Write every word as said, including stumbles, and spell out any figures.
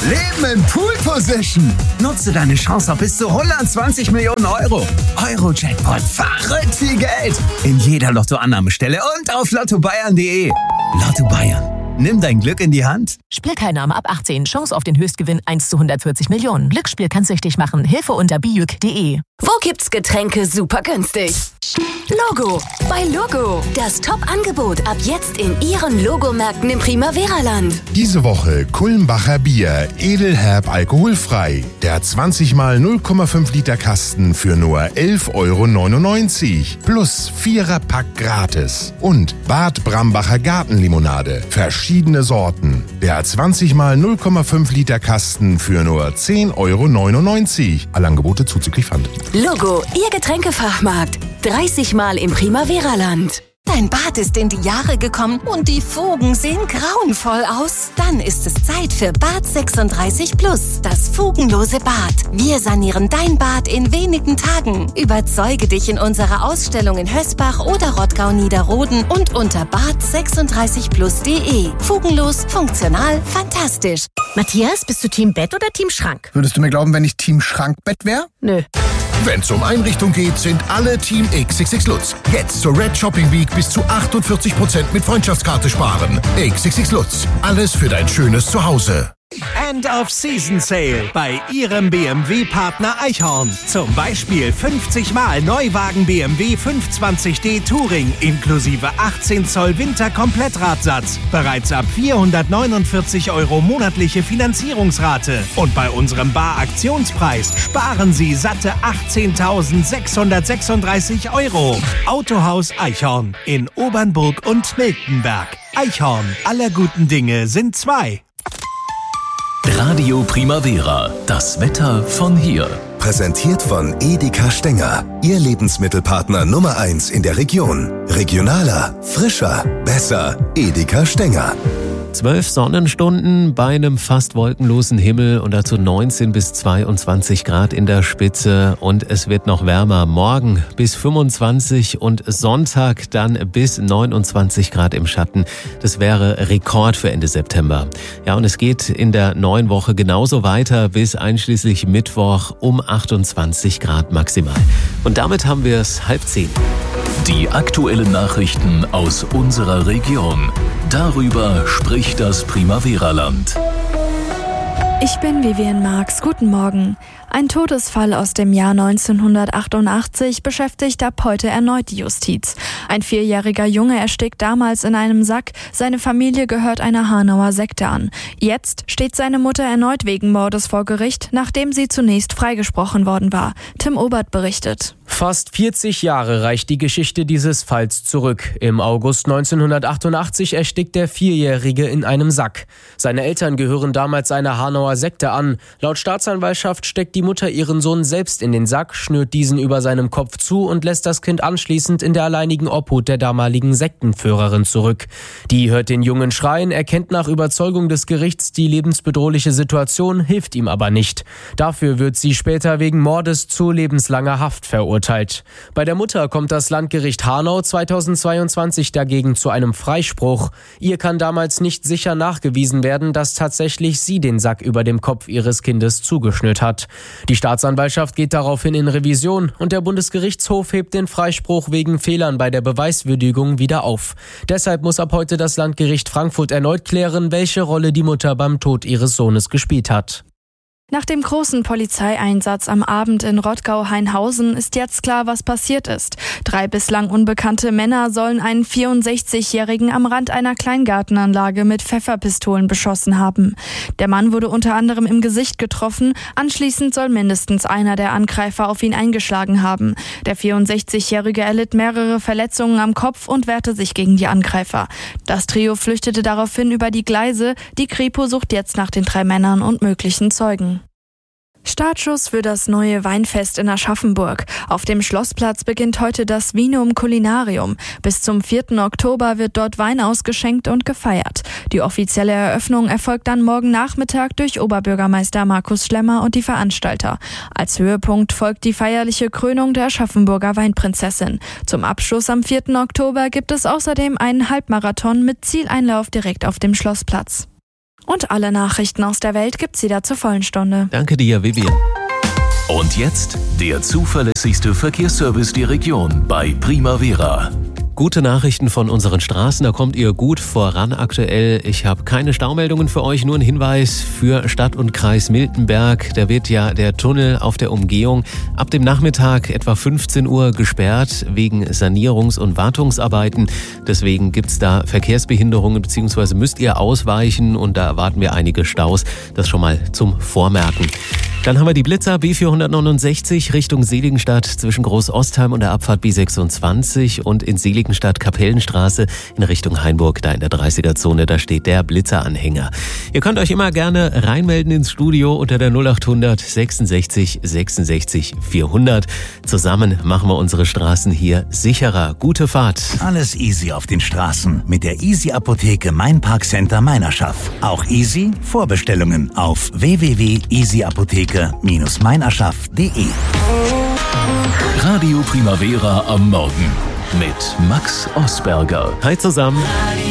Leben in Pool Position. Nutze deine Chance auf bis zu hundertzwanzig Millionen Euro. Euro-Jackpot, verrückt viel Geld. In jeder Lottoannahmestelle und auf lotto bayern punkt de. Lotto Bayern. Nimm dein Glück in die Hand. Spielteilnahme ab achtzehn. Chance auf den Höchstgewinn eins zu hundertvierzig Millionen. Glücksspiel kann süchtig machen. Hilfe unter bijuk punkt de. Wo gibt's Getränke super günstig? Logo. Bei Logo. Das Top-Angebot ab jetzt in Ihren Logomärkten im Primavera-Land. Diese Woche Kulmbacher Bier, edelherb alkoholfrei. Der zwanzig mal null Komma fünf Liter Kasten für nur elf Euro neunundneunzig. Plus Vierer-Pack gratis. Und Bad Brambacher Gartenlimonade. Verschiedene Sorten. Der zwanzig mal null Komma fünf Liter Kasten für nur zehn Euro neunundneunzig. Alle Angebote zuzüglich Pfand. Logo, Ihr Getränkefachmarkt. dreißig Mal im Primavera-Land. Dein Bad ist in die Jahre gekommen und die Fugen sehen grauenvoll aus. Dann ist es Zeit für Bad sechsunddreißig Plus, das fugenlose Bad. Wir sanieren dein Bad in wenigen Tagen. Überzeuge dich in unserer Ausstellung in Hösbach oder Rottgau-Niederroden und unter bad sechsunddreißig plus punkt de. Fugenlos, funktional, fantastisch. Matthias, bist du Team Bett oder Team Schrank? Würdest du mir glauben, wenn ich Team Schrankbett wäre? Nö. Wenn es um Einrichtung geht, sind alle Team X X X Lutz. Jetzt zur Red Shopping Week bis zu achtundvierzig Prozent mit Freundschaftskarte sparen. X X X Lutz. Alles für dein schönes Zuhause. End of Season Sale bei Ihrem B M W-Partner Eichhorn. Zum Beispiel fünfzig Mal Neuwagen B M W fünfhundertzwanzig D Touring inklusive achtzehn Zoll Winter-Komplettradsatz. Bereits ab vierhundertneunundvierzig Euro monatliche Finanzierungsrate. Und bei unserem Bar-Aktionspreis sparen Sie satte achtzehntausendsechshundertsechsunddreißig Euro. Autohaus Eichhorn in Obernburg und Miltenberg. Eichhorn, aller guten Dinge sind zwei. Radio Primavera, das Wetter von hier. Präsentiert von Edeka Stenger, Ihr Lebensmittelpartner Nummer eins in der Region. Regionaler, frischer, besser. Edeka Stenger. Zwölf Sonnenstunden bei einem fast wolkenlosen Himmel und dazu neunzehn bis zweiundzwanzig Grad in der Spitze und es wird noch wärmer. Morgen bis fünfundzwanzig und Sonntag dann bis neunundzwanzig Grad im Schatten. Das wäre Rekord für Ende September. Ja, und es geht in der neuen Woche genauso weiter bis einschließlich Mittwoch um achtundzwanzig Grad maximal. Und damit haben wir es halb zehn. Die aktuellen Nachrichten aus unserer Region. Darüber spricht das Primavera-Land. Ich bin Vivian Marx. Guten Morgen. Ein Todesfall aus dem Jahr neunzehnhundertachtundachtzig beschäftigt ab heute erneut die Justiz. Ein vierjähriger Junge erstickt damals in einem Sack. Seine Familie gehört einer Hanauer Sekte an. Jetzt steht seine Mutter erneut wegen Mordes vor Gericht, nachdem sie zunächst freigesprochen worden war. Tim Obert berichtet. Fast vierzig Jahre reicht die Geschichte dieses Falls zurück. Im August neunzehnhundertachtundachtzig erstickt der Vierjährige in einem Sack. Seine Eltern gehören damals einer Hanauer Sekte an. Laut Staatsanwaltschaft steckt die Mutter ihren Sohn selbst in den Sack, schnürt diesen über seinem Kopf zu und lässt das Kind anschließend in der alleinigen Obhut der damaligen Sektenführerin zurück. Die hört den Jungen schreien, erkennt nach Überzeugung des Gerichts die lebensbedrohliche Situation, hilft ihm aber nicht. Dafür wird sie später wegen Mordes zu lebenslanger Haft verurteilt. Bei der Mutter kommt das Landgericht Hanau zweitausendzweiundzwanzig dagegen zu einem Freispruch. Ihr kann damals nicht sicher nachgewiesen werden, dass tatsächlich sie den Sack über dem Kopf ihres Kindes zugeschnürt hat. Die Staatsanwaltschaft geht daraufhin in Revision und der Bundesgerichtshof hebt den Freispruch wegen Fehlern bei der Beweiswürdigung wieder auf. Deshalb muss ab heute das Landgericht Frankfurt erneut klären, welche Rolle die Mutter beim Tod ihres Sohnes gespielt hat. Nach dem großen Polizeieinsatz am Abend in Rottgau-Hainhausen ist jetzt klar, was passiert ist. Drei bislang unbekannte Männer sollen einen vierundsechzigjährigen am Rand einer Kleingartenanlage mit Pfefferpistolen beschossen haben. Der Mann wurde unter anderem im Gesicht getroffen. Anschließend soll mindestens einer der Angreifer auf ihn eingeschlagen haben. Der vierundsechzigjährige erlitt mehrere Verletzungen am Kopf und wehrte sich gegen die Angreifer. Das Trio flüchtete daraufhin über die Gleise. Die Kripo sucht jetzt nach den drei Männern und möglichen Zeugen. Startschuss für das neue Weinfest in Aschaffenburg. Auf dem Schlossplatz beginnt heute das Vinum Culinarium. Bis zum vierten Oktober wird dort Wein ausgeschenkt und gefeiert. Die offizielle Eröffnung erfolgt dann morgen Nachmittag durch Oberbürgermeister Markus Schlemmer und die Veranstalter. Als Höhepunkt folgt die feierliche Krönung der Aschaffenburger Weinprinzessin. Zum Abschluss am vierten Oktober gibt es außerdem einen Halbmarathon mit Zieleinlauf direkt auf dem Schlossplatz. Und alle Nachrichten aus der Welt gibt's wieder zur vollen Stunde. Danke dir, Vivian. Und jetzt der zuverlässigste Verkehrsservice der Region bei Primavera. Gute Nachrichten von unseren Straßen, da kommt ihr gut voran aktuell. Ich habe keine Staumeldungen für euch, nur ein Hinweis für Stadt und Kreis Miltenberg. Da wird ja der Tunnel auf der Umgehung ab dem Nachmittag etwa fünfzehn Uhr gesperrt wegen Sanierungs- und Wartungsarbeiten. Deswegen gibt's da Verkehrsbehinderungen bzw. müsst ihr ausweichen und da erwarten wir einige Staus. Das schon mal zum Vormerken. Dann haben wir die Blitzer B vierhundertneunundsechzig Richtung Seligenstadt zwischen Groß-Ostheim und der Abfahrt B sechsundzwanzig und in Seligenstadt Kapellenstraße in Richtung Hainburg, da in der dreißiger-Zone, da steht der Blitzeranhänger. Ihr könnt euch immer gerne reinmelden ins Studio unter der null acht hundert sechsundsechzig sechsundsechzig vierhundert. Zusammen machen wir unsere Straßen hier sicherer. Gute Fahrt. Alles easy auf den Straßen mit der Easy Apotheke Main Park Center Meinerschaft. Auch easy Vorbestellungen auf w w w punkt easy apotheke Bindestrich meinerschaft punkt de. Radio Primavera am Morgen mit Max Osberger. Hi zusammen.